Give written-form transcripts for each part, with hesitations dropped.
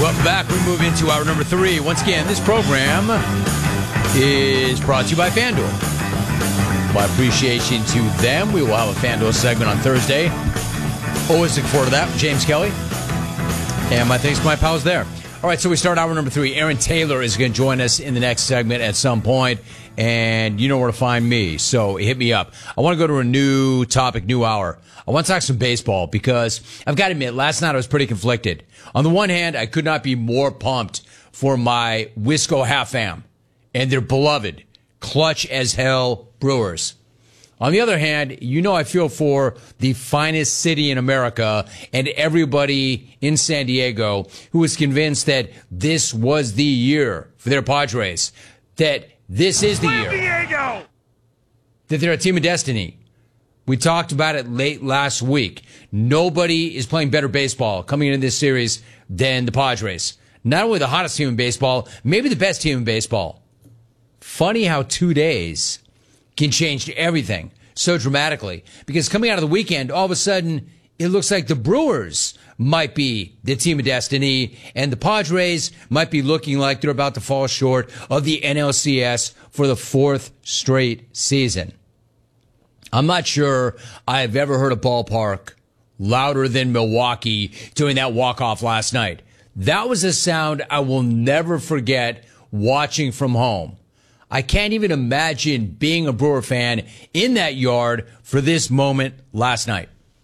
Welcome back. We move into hour number 3. Once again, this program is brought to you by FanDuel. My appreciation to them. We will have a FanDuel segment on Thursday. Always look forward to that. James Kelly. And my thanks to my pals there. All right, so we start hour number 3. Aaron Taylor is going to join us in the next segment at some point, and you know where to find me, so hit me up. I want to go to a new topic, new hour. I want to talk some baseball because I've got to admit, last night I was pretty conflicted. On the one hand, I could not be more pumped for my Wisco half fam and their beloved, clutch as hell Brewers. On the other hand, you know I feel for the finest city in America and everybody in San Diego who was convinced that this was the year for their Padres, that this is the year, Diego, that they're a team of destiny. We talked about it late last week. Nobody is playing better baseball coming into this series than the Padres. Not only the hottest team in baseball, maybe the best team in baseball. Funny how 2 days can change everything so dramatically, because coming out of the weekend, all of a sudden, it looks like the Brewers might be the team of destiny, and the Padres might be looking like they're about to fall short of the NLCS for the 4th straight season. I'm not sure I've ever heard a ballpark louder than Milwaukee doing that walk-off last night. That was a sound I will never forget watching from home. I can't even imagine being a Brewer fan in that yard for this moment last night.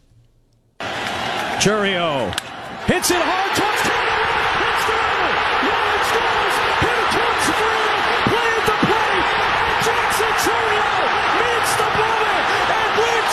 Chourio hits it hard, touchdown! It's through! Yards goes! Here comes Freeman! Play at the plate! Jackson Chourio meets the bullet and wins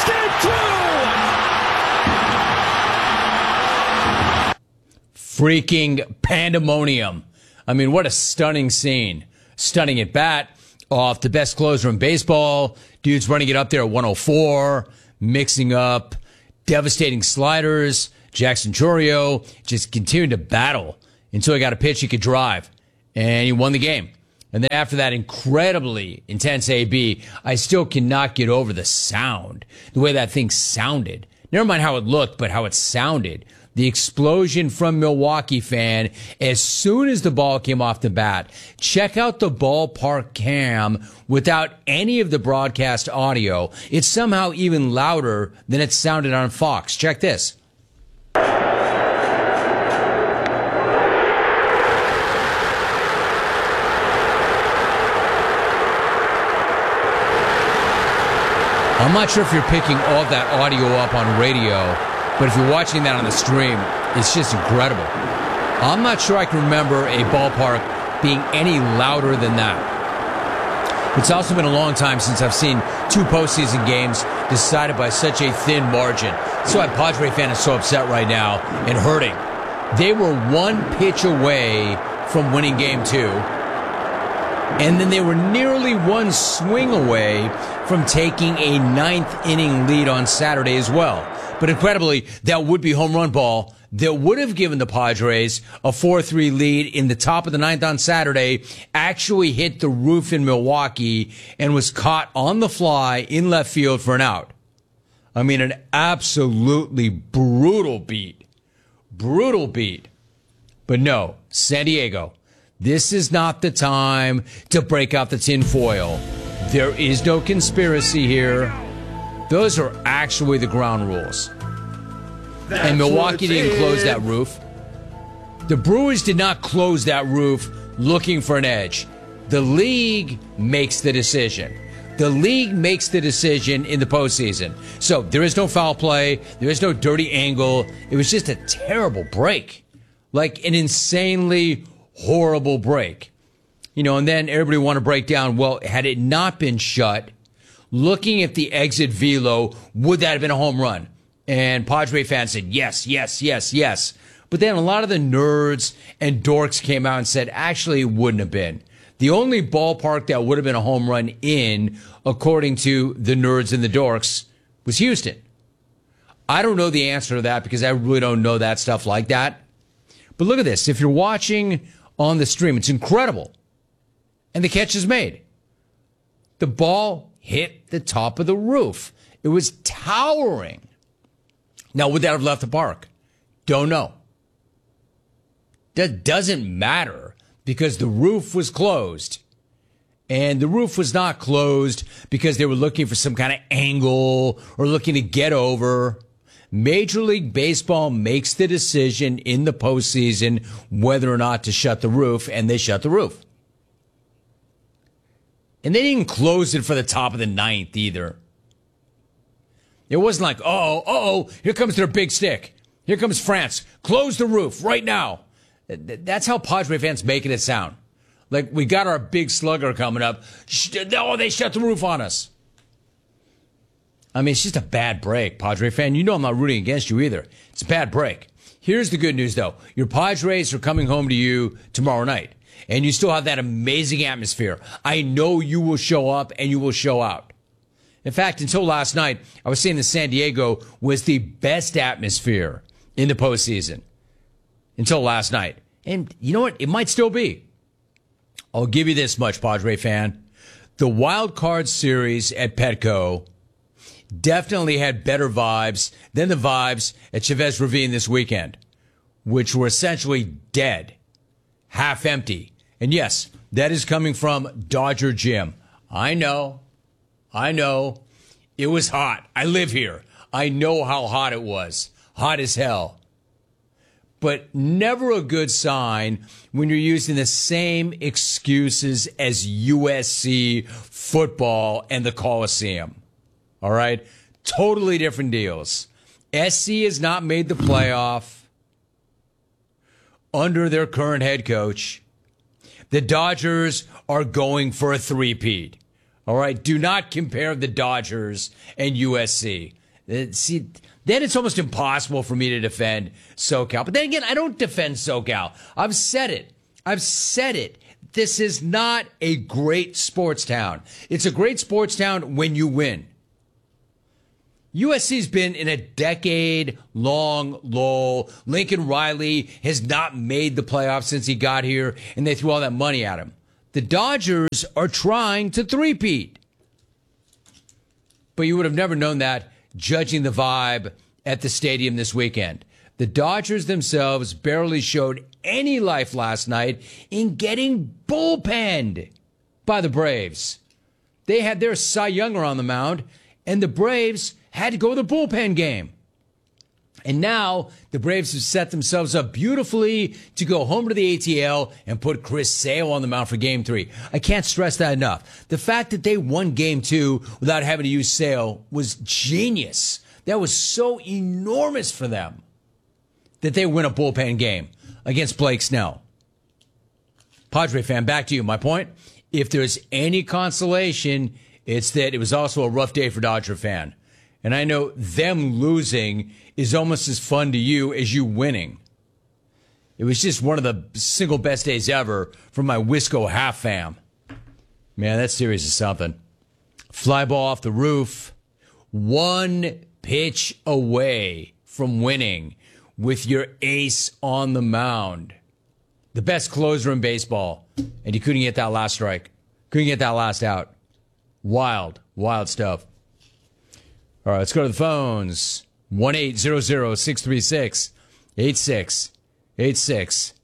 game 2! Freaking pandemonium. I mean, what a stunning scene. Stunning at bat. Off the best closer in baseball. Dude's running it up there at 104, mixing up devastating sliders. Jackson Chourio just continued to battle until he got a pitch he could drive, and he won the game. And then after that incredibly intense AB, I still cannot get over the sound, the way that thing sounded. Never mind how it looked, but how it sounded. The explosion from Milwaukee fan as soon as the ball came off the bat. Check out the ballpark cam without any of the broadcast audio. It's somehow even louder than it sounded on Fox. Check this. I'm not sure if you're picking all that audio up on radio, but if you're watching that on the stream, it's just incredible. I'm not sure I can remember a ballpark being any louder than that. It's also been a long time since I've seen 2 postseason games decided by such a thin margin. So a Padre fan is so upset right now and hurting. They were 1 pitch away from winning game 2. And then they were nearly 1 swing away from taking a 9th inning lead on Saturday as well. But incredibly, that would-be home run ball that would have given the Padres a 4-3 lead in the top of the 9th on Saturday actually hit the roof in Milwaukee and was caught on the fly in left field for an out. I mean, an absolutely brutal beat. Brutal beat. But no, San Diego, this is not the time to break out the tinfoil. There is no conspiracy here. Those are actually the ground rules. And Milwaukee didn't close that roof. The Brewers did not close that roof looking for an edge. The league makes the decision. The league makes the decision in the postseason. So there is no foul play. There is no dirty angle. It was just a terrible break. Like an insanely horrible break. You know, and then everybody want to break down, well, had it not been shut, looking at the exit velo, would that have been a home run? And Padre fans said, yes, yes, yes, yes. But then a lot of the nerds and dorks came out and said, actually, it wouldn't have been. The only ballpark that would have been a home run in, according to the nerds and the dorks, was Houston. I don't know the answer to that because I really don't know that stuff like that. But look at this. If you're watching on the stream, it's incredible. And the catch is made. The ball hit the top of the roof. It was towering. Now, would that have left the park? Don't know. That doesn't matter because the roof was closed. And the roof was not closed because they were looking for some kind of angle or looking to get over. Major League Baseball makes the decision in the postseason whether or not to shut the roof, and they shut the roof. And they didn't close it for the top of the ninth either. It wasn't like, here comes their big stick. Here comes France. Close the roof right now. That's how Padre fans making it sound. Like, we got our big slugger coming up. They shut the roof on us. I mean, it's just a bad break, Padre fan. You know I'm not rooting against you either. It's a bad break. Here's the good news, though. Your Padres are coming home to you tomorrow night, and you still have that amazing atmosphere. I know you will show up and you will show out. In fact, until last night, I was saying that San Diego was the best atmosphere in the postseason. Until last night. And you know what? It might still be. I'll give you this much, Padre fan. The wild card series at Petco definitely had better vibes than the vibes at Chavez Ravine this weekend, which were essentially dead, half empty. And yes, that is coming from Dodger Jim. I know. It was hot. I live here. I know how hot it was. Hot as hell. But never a good sign when you're using the same excuses as USC football and the Coliseum. All right? Totally different deals. SC has not made the playoff under their current head coach. The Dodgers are going for a three-peat. All right? Do not compare the Dodgers and USC. See, then it's almost impossible for me to defend SoCal. But then again, I don't defend SoCal. I've said it. This is not a great sports town. It's a great sports town when you win. USC's been in a decade-long lull. Lincoln Riley has not made the playoffs since he got here, and they threw all that money at him. The Dodgers are trying to three-peat. But you would have never known that judging the vibe at the stadium this weekend. The Dodgers themselves barely showed any life last night in getting bullpenned by the Braves. They had their Cy Younger on the mound, and the Braves had to go to the bullpen game. And now the Braves have set themselves up beautifully to go home to the ATL and put Chris Sale on the mound for Game 3. I can't stress that enough. The fact that they won Game 2 without having to use Sale was genius. That was so enormous for them that they win a bullpen game against Blake Snell. Padre fan, back to you. My point, if there's any consolation, it's that it was also a rough day for Dodger fan. And I know them losing is almost as fun to you as you winning. It was just one of the single best days ever for my Wisco half fam. Man, that series is something. Fly ball off the roof. One pitch away from winning with your ace on the mound. The best closer in baseball. And you couldn't get that last strike. Couldn't get that last out. Wild stuff. All right, let's go to the phones. 1-800-636-8686.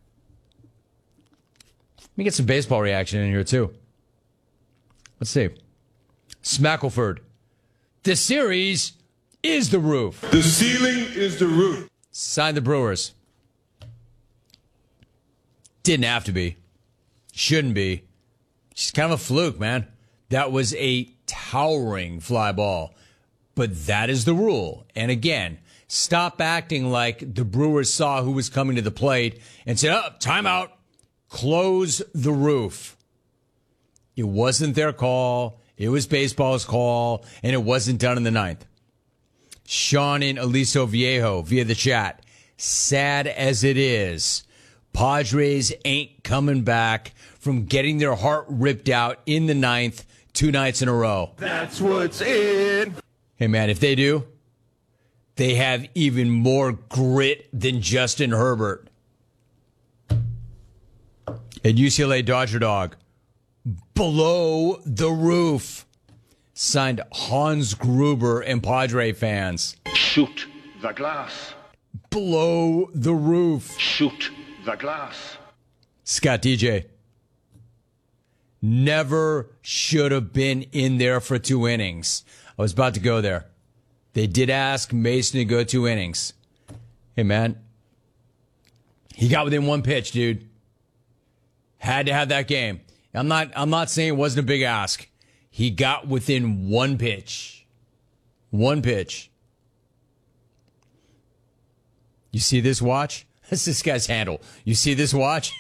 Let me get some baseball reaction in here, too. Let's see. Smackleford. The series is the roof. The ceiling is the roof. Sign the Brewers. Didn't have to be. Shouldn't be. Just kind of a fluke, man. That was a towering fly ball. But that is the rule. And again, stop acting like the Brewers saw who was coming to the plate and said, timeout, close the roof. It wasn't their call. It was baseball's call, and it wasn't done in the ninth. Sean in Aliso Viejo via the chat. Sad as it is, Padres ain't coming back from getting their heart ripped out in the ninth 2 nights in a row. That's what's in. Hey, man, if they do, they have even more grit than Justin Herbert. And UCLA Dodger Dog, below the roof. Signed Hans Gruber and Padre fans. Shoot the glass. Below the roof. Shoot the glass. Scott DJ. Never should have been in there for 2 innings. I was about to go there. They did ask Mason to go 2 innings. Hey, man. He got within 1 pitch, dude. Had to have that game. I'm not saying it wasn't a big ask. He got within 1 pitch. 1 pitch. You see this watch? That's this guy's handle. You see this watch?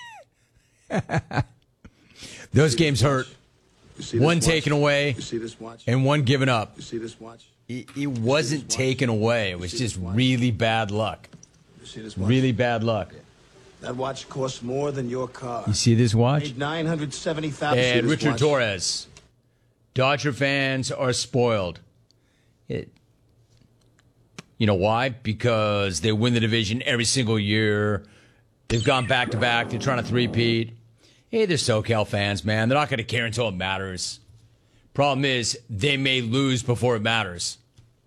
Those games hurt. One taken away and one given up. You see this watch? It wasn't taken away. It was just really bad luck. Really bad luck. That watch costs more than your car. You see this watch? Paid $970,000. And Richard Torres. Dodger fans are spoiled. You know why? Because they win the division every single year. They've gone back-to-back. They're trying to three-peat. Hey, they're SoCal fans, man. They're not going to care until it matters. Problem is, they may lose before it matters.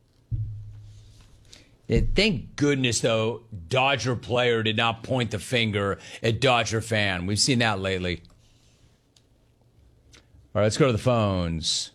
Thank goodness, though, Dodger player did not point the finger at Dodger fan. We've seen that lately. All right, let's go to the phones.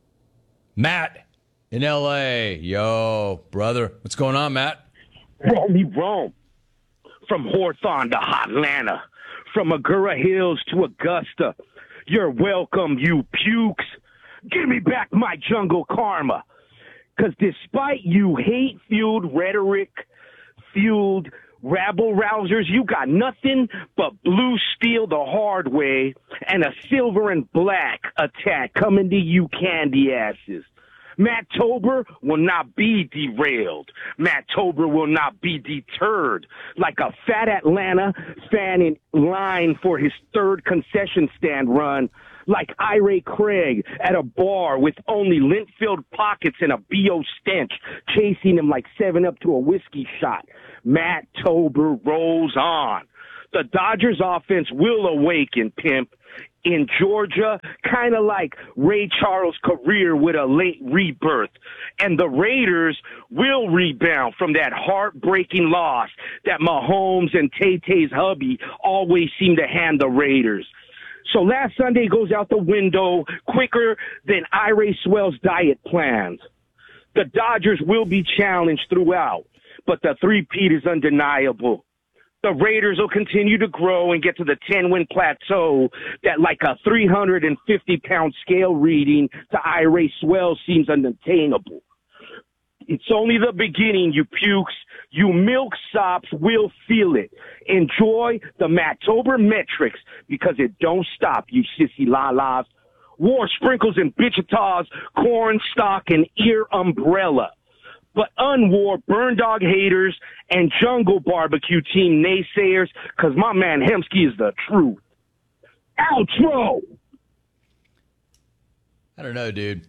Matt in L.A. Yo, brother. What's going on, Matt? Roll me Rome. From Hawthorne to Hotlanta. From Agoura Hills to Augusta. You're welcome, you pukes. Give me back my jungle karma. Because despite you hate-fueled, rhetoric-fueled rabble-rousers, you got nothing but blue steel the hard way and a silver and black attack coming to you candy asses. Matt Tober will not be derailed. Matt Tober will not be deterred. Like a fat Atlanta fan in line for his 3rd concession stand run. Like Ira Craig at a bar with only lint-filled pockets and a B.O. stench chasing him like 7-Up to a whiskey shot. Matt Tober rolls on. The Dodgers offense will awaken, pimp. In Georgia, kind of like Ray Charles' career with a late rebirth. And the Raiders will rebound from that heartbreaking loss that Mahomes and Tay-Tay's hubby always seem to hand the Raiders. So last Sunday goes out the window quicker than Ira Swell's diet plans. The Dodgers will be challenged throughout, but the three-peat is undeniable. The Raiders will continue to grow and get to the 10-win plateau that like a 350-pound scale reading to Ira Swell seems unattainable. It's only the beginning, you pukes. You milksops will feel it. Enjoy the Mattober metrics because it don't stop, you sissy la-las. War sprinkles in Wichita's corn stalk and ear umbrella. But unwar burn dog haters and jungle barbecue team naysayers because my man Hemsky is the truth. Outro! I don't know, dude.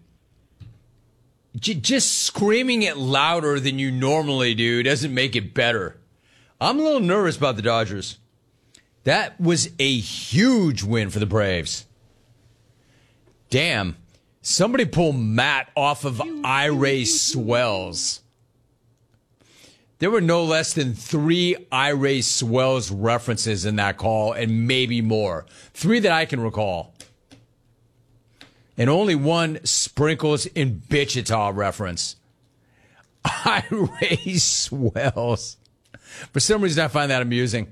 Just screaming it louder than you normally do doesn't make it better. I'm a little nervous about the Dodgers. That was a huge win for the Braves. Damn. Somebody pull Matt off of Ira Swells. There were no less than 3 Ira Swells references in that call, and maybe more. 3 that I can recall. And only 1 Sprinkles in Wichita reference. Ira Swells. For some reason, I find that amusing.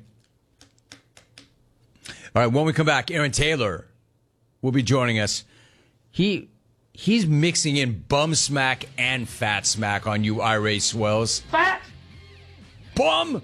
All right, when we come back, Aaron Taylor will be joining us. He's mixing in bum smack and fat smack on you, Ira Swells. Fat! Bum!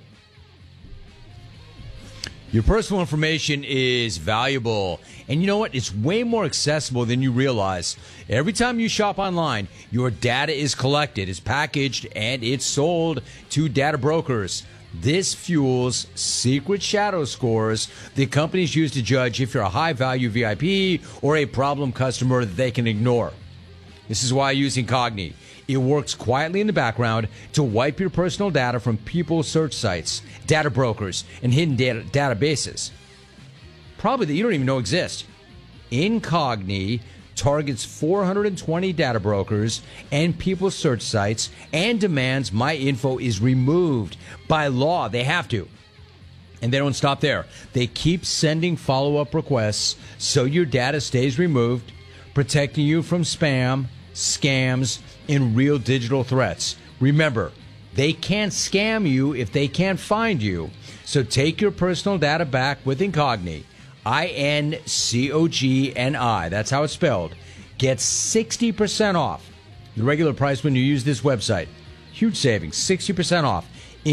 Your personal information is valuable. And you know what? It's way more accessible than you realize. Every time you shop online, your data is collected, is packaged, and it's sold to data brokers. This fuels secret shadow scores that companies use to judge if you're a high-value VIP or a problem customer that they can ignore. This is why I use Incogni. It works quietly in the background to wipe your personal data from people's search sites, data brokers, and hidden databases. Probably that you don't even know exist. Incogni targets 420 data brokers and people's search sites and demands my info is removed. By law, they have to. And they don't stop there. They keep sending follow-up requests so your data stays removed, protecting you from spam, scams, and real digital threats. Remember, they can't scam you if they can't find you. So take your personal data back with Incogni. INCOGNI. That's how it's spelled. Get 60% off the regular price when you use this website. Huge savings, 60% off.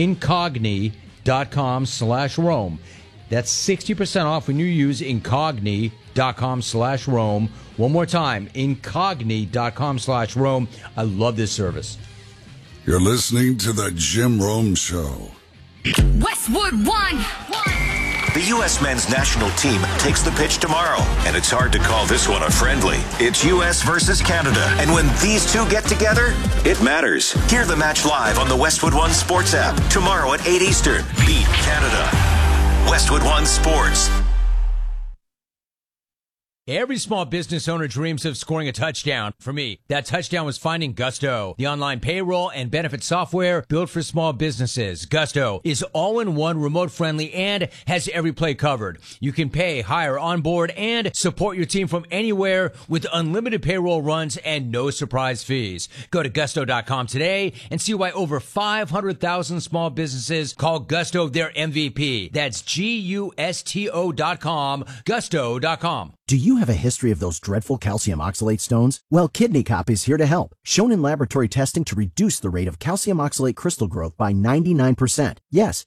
Incogni.com/Rome. That's 60% off when you use Incogni.com/Rome. One more time, Incogni.com/Rome. I love this service. You're listening to the Jim Rome Show. Westwood One. The U.S. men's national team takes the pitch tomorrow, and it's hard to call this one a friendly. It's U.S. versus Canada, and when these two get together, it matters. Hear the match live on the Westwood One Sports app tomorrow at 8 Eastern. Beat Canada. Westwood One Sports. Every small business owner dreams of scoring a touchdown. For me, that touchdown was finding Gusto, the online payroll and benefit software built for small businesses. Gusto is all-in-one, remote-friendly, and has every play covered. You can pay, hire, onboard, and support your team from anywhere with unlimited payroll runs and no surprise fees. Go to Gusto.com today and see why over 500,000 small businesses call Gusto their MVP. That's GUSTO.com, Gusto.com. Do you have a history of those dreadful calcium oxalate stones? Well, Kidney Cop is here to help. Shown in laboratory testing to reduce the rate of calcium oxalate crystal growth by 99%. Yes,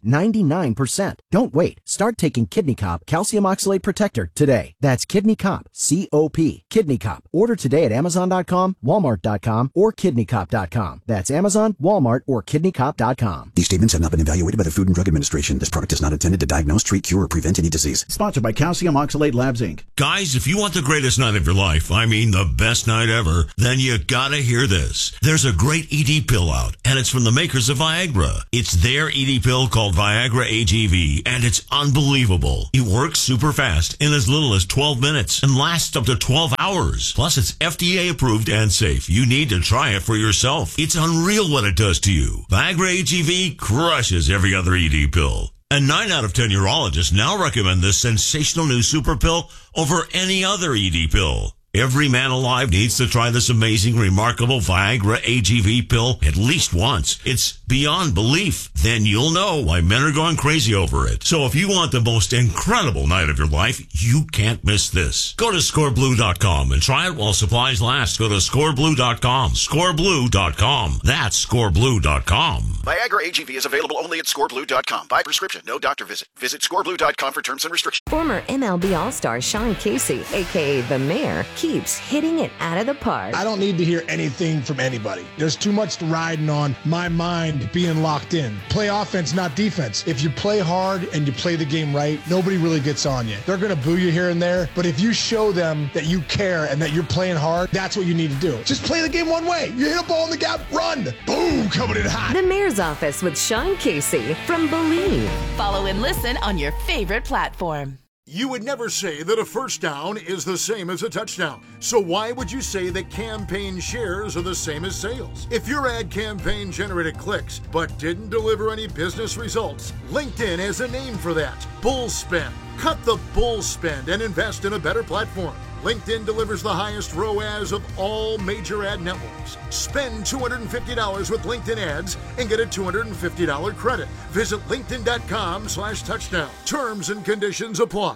99%. Don't wait. Start taking Kidney Cop Calcium Oxalate Protector today. That's Kidney Cop, C-O-P. Kidney Cop. Order today at Amazon.com, Walmart.com, or KidneyCop.com. That's Amazon, Walmart, or KidneyCop.com. These statements have not been evaluated by the Food and Drug Administration. This product is not intended to diagnose, treat, cure, or prevent any disease. Sponsored by Calcium Oxalate Labs, Inc. Guys, if you want the greatest night of your life, I mean the best night ever, then you gotta hear this. There's a great ED pill out, and it's from the makers of Viagra. It's their ED pill called Viagra AGV, and it's unbelievable. It works super fast in as little as 12 minutes and lasts up to 12 hours. Plus, it's FDA approved and safe. You need to try it for yourself. It's unreal what it does to you. Viagra AGV crushes every other ED pill. And 9 out of 10 urologists now recommend this sensational new super pill over any other ED pill. Every man alive needs to try this amazing, remarkable Viagra AGV pill at least once. It's beyond belief. Then you'll know why men are going crazy over it. So if you want the most incredible night of your life, you can't miss this. Go to scoreblue.com and try it while supplies last. Go to scoreblue.com. Scoreblue.com. That's scoreblue.com. Viagra AGV is available only at scoreblue.com. By prescription, no doctor visit. Visit scoreblue.com for terms and restrictions. Former MLB All-Star Sean Casey, a.k.a. The Mayor, keeps hitting it out of the park. I don't need to hear anything from anybody. There's too much riding on my mind being locked in. Play offense, not defense. If you play hard and you play the game right, nobody really gets on you. They're going to boo you here and there, but if you show them that you care and that you're playing hard, that's what you need to do. Just play the game one way. You hit a ball in the gap, run. Boom, coming in hot. The Mayor's Office with Sean Casey from Believe. Follow and listen on your favorite platform. You would never say that a first down is the same as a touchdown. So why would you say that campaign shares are the same as sales? If your ad campaign generated clicks but didn't deliver any business results, LinkedIn has a name for that. Bull spend. Cut the bull spend and invest in a better platform. LinkedIn delivers the highest ROAS of all major ad networks. Spend $250 with LinkedIn ads and get a $250 credit. Visit linkedin.com/touchdown. Terms and conditions apply.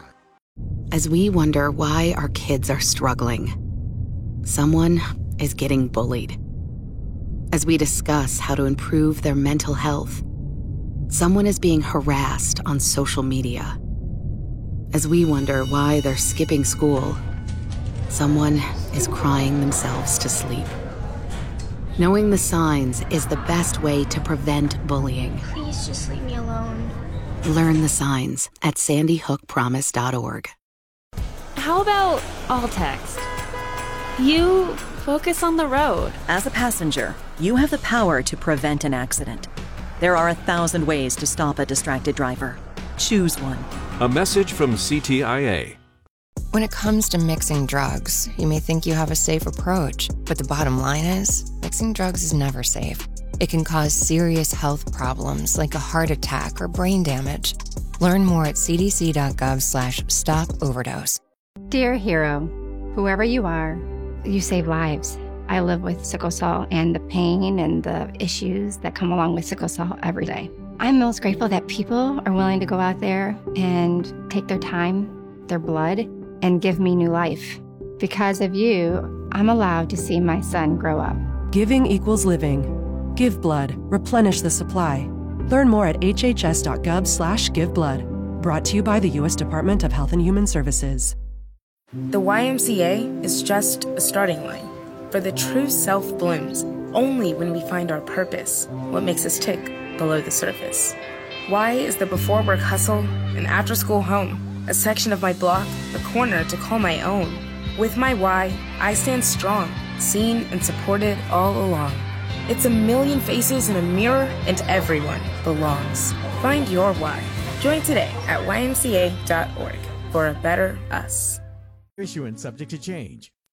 As we wonder why our kids are struggling, someone is getting bullied. As we discuss how to improve their mental health, someone is being harassed on social media. As we wonder why they're skipping school, someone is crying themselves to sleep. Knowing the signs is the best way to prevent bullying. Please just leave me alone. Learn the signs at sandyhookpromise.org. How about all text? You focus on the road. As a passenger, you have the power to prevent an accident. There are 1,000 ways to stop a distracted driver. Choose one. A message from CTIA. When it comes to mixing drugs, you may think you have a safe approach, but the bottom line is, mixing drugs is never safe. It can cause serious health problems like a heart attack or brain damage. Learn more at cdc.gov/stop-overdose. Dear hero, whoever you are, you save lives. I live with sickle cell and the pain and the issues that come along with sickle cell every day. I'm most grateful that people are willing to go out there and take their time, their blood, and give me new life. Because of you, I'm allowed to see my son grow up. Giving equals living. Give blood. Replenish the supply. Learn more at hhs.gov/giveblood. Brought to you by the U.S. Department of Health and Human Services. The YMCA is just a starting line. For the true self blooms only when we find our purpose, what makes us tick below the surface. Y is the before work hustle, an after school home, a section of my block, a corner to call my own. With my Y, I stand strong, seen and supported all along. It's a million faces in a mirror and everyone belongs. Find your Y. Join today at ymca.org for a better us. Issuance subject to change.